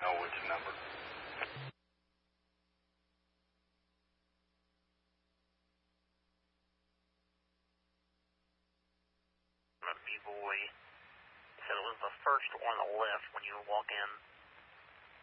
know which number. B-boy said it was the first one on the left when you walk in.